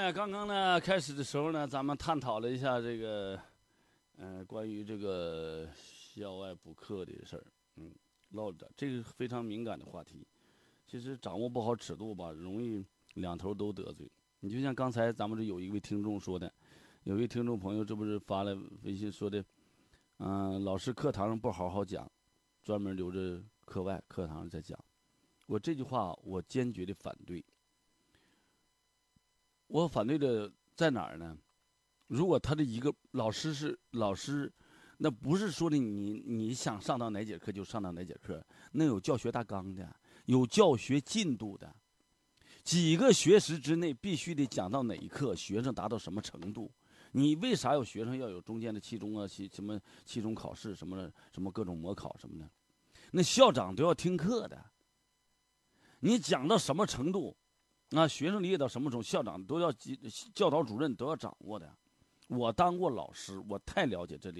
刚刚呢开始的时候呢，咱们探讨了一下这个，关于这个校外补课的事儿，唠着这个非常敏感的话题。其实掌握不好尺度吧，容易两头都得罪。你就像刚才咱们这有一位听众说的，有一位听众朋友这不是发了微信说的，老师课堂上不好好讲，专门留着课外课堂上再讲。我这句话我坚决的反对。我反对的在哪儿呢？如果他的一个老师是老师，那不是说的你想上到哪节课就上到哪节课，那有教学大纲的，有教学进度的，几个学时之内必须得讲到哪一课，学生达到什么程度。你为啥有学生要有中间的期中啊、什么期中考试什么的，什么各种模考什么的？那校长都要听课的。你讲到什么程度，学生理解到什么程度，校长都要教导主任都要掌握的。我当过老师，我太了解这里。